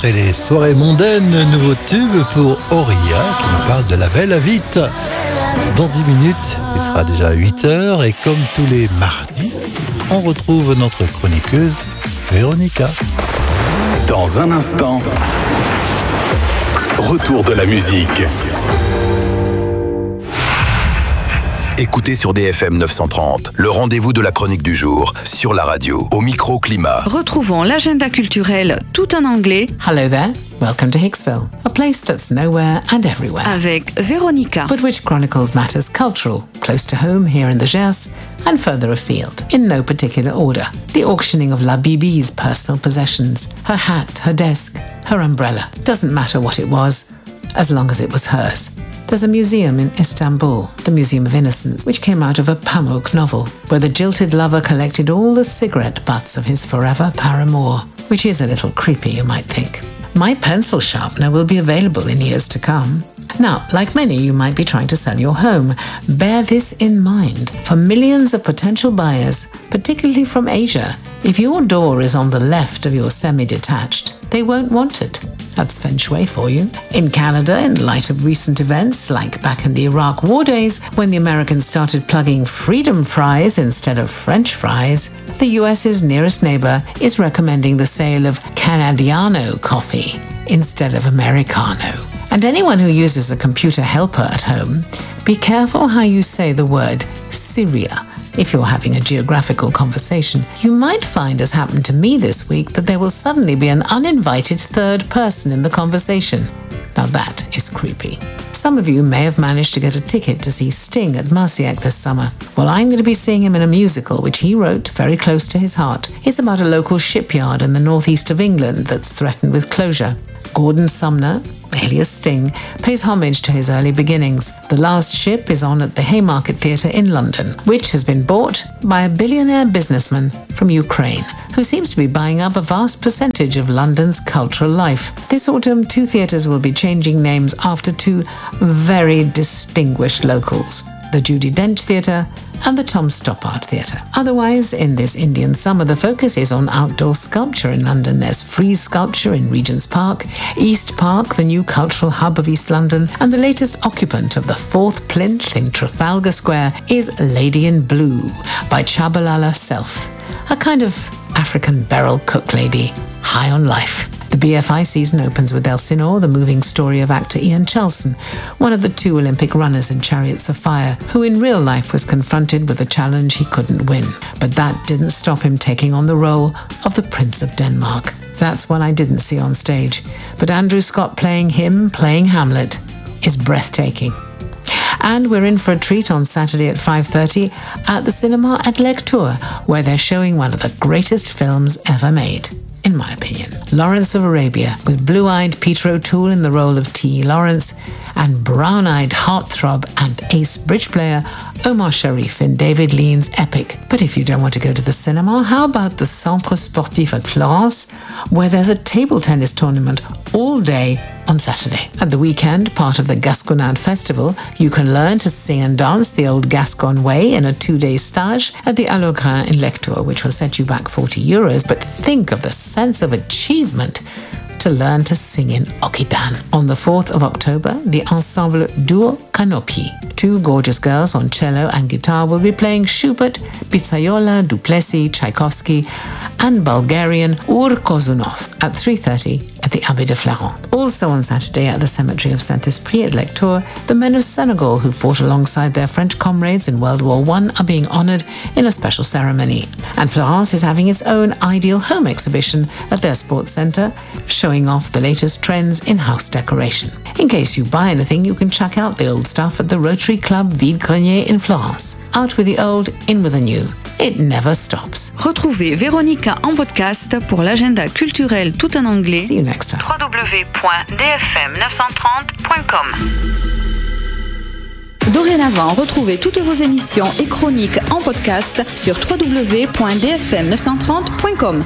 après les soirées mondaines, nouveau tube pour Auria qui nous parle de la belle à vite. Dans 10 minutes, il sera déjà 8h et comme tous les mardis, on retrouve notre chroniqueuse Véronica. Dans un instant, retour de la musique. Écoutez sur DFM 930, le rendez-vous de la chronique du jour, sur la radio, au micro-climat. Retrouvons l'agenda culturel tout en anglais. Hello there, welcome to Hicksville, a place that's nowhere and everywhere. Avec Véronica. But which chronicles matters cultural, close to home here in the Gers, and further afield, in no particular order. The auctioning of La Bibi's personal possessions, her hat, her desk, her umbrella. Doesn't matter what it was, as long as it was hers. There's a museum in Istanbul, the Museum of Innocence, which came out of a Pamuk novel, where the jilted lover collected all the cigarette butts of his forever paramour, which is a little creepy, you might think. My pencil sharpener will be available in years to come. Now, like many, you might be trying to sell your home. Bear this in mind. For millions of potential buyers, particularly from Asia, if your door is on the left of your semi-detached, they won't want it. That's feng shui for you. In Canada, in light of recent events, like back in the Iraq war days, when the Americans started plugging freedom fries instead of French fries, the US's nearest neighbor is recommending the sale of Canadiano coffee instead of Americano. And anyone who uses a computer helper at home, be careful how you say the word Syria. If you're having a geographical conversation, you might find, as happened to me this week, that there will suddenly be an uninvited third person in the conversation. Now that is creepy. Some of you may have managed to get a ticket to see Sting at Marciac this summer. Well, I'm going to be seeing him in a musical which he wrote very close to his heart. It's about a local shipyard in the northeast of England that's threatened with closure. Gordon Sumner, alias Sting, pays homage to his early beginnings. The last ship is on at the Haymarket Theatre in London, which has been bought by a billionaire businessman from Ukraine, who seems to be buying up a vast percentage of London's cultural life. This autumn, 2 theatres will be changing names after 2 very distinguished locals, the Judi Dench Theatre and the Tom Stoppard Theatre. Otherwise, in this Indian summer, the focus is on outdoor sculpture in London. There's free sculpture in Regent's Park, East Park, the new cultural hub of East London, and the latest occupant of the 4th plinth in Trafalgar Square is Lady in Blue by Chabalala Self, a kind of African beryl cook lady, high on life. The BFI season opens with Elsinore, the moving story of actor Ian Chelson, one of the 2 Olympic runners in Chariots of Fire, who in real life was confronted with a challenge he couldn't win. But that didn't stop him taking on the role of the Prince of Denmark. That's one I didn't see on stage. But Andrew Scott playing Hamlet, is breathtaking. And we're in for a treat on Saturday at 5:30 at the cinema at Lecture, where they're showing one of the greatest films ever made, in my opinion. Lawrence of Arabia, with blue-eyed Peter O'Toole in the role of T. Lawrence, and brown-eyed heartthrob and ace bridge player Omar Sharif in David Lean's epic. But if you don't want to go to the cinema, how about the Centre Sportif at Florence, where there's a table tennis tournament all day on Saturday. At the weekend, part of the Gasconade Festival, you can learn to sing and dance the old Gascon way in a 2-day stage at the Allogrin in Lectoure, which will set you back €40. But think of the sense of achievement to learn to sing in Occitan. On the 4th of October, the ensemble Duo Canopy, 2 gorgeous girls on cello and guitar, will be playing Schubert, Piazzolla, Duplessis, Tchaikovsky, and Bulgarian Ur Kozunov at 3:30 at the Abbey de Florent. Also on Saturday at the Cemetery of Saint-Esprit at Lectoure, the men of Senegal who fought alongside their French comrades in World War I are being honoured in a special ceremony. And Florence is having its own Ideal Home exhibition at their sports centre, showing off the latest trends in house decoration. In case you buy anything, you can check out the old stuff at the Rotary Club Vide-Grenier in Florence. Out with the old, in with the new. It never stops. Retrouvez Véronica en podcast pour l'agenda culturel tout en anglais. See you next time. www.dfm930.com. Dorénavant, retrouvez toutes vos émissions et chroniques en podcast sur www.dfm930.com.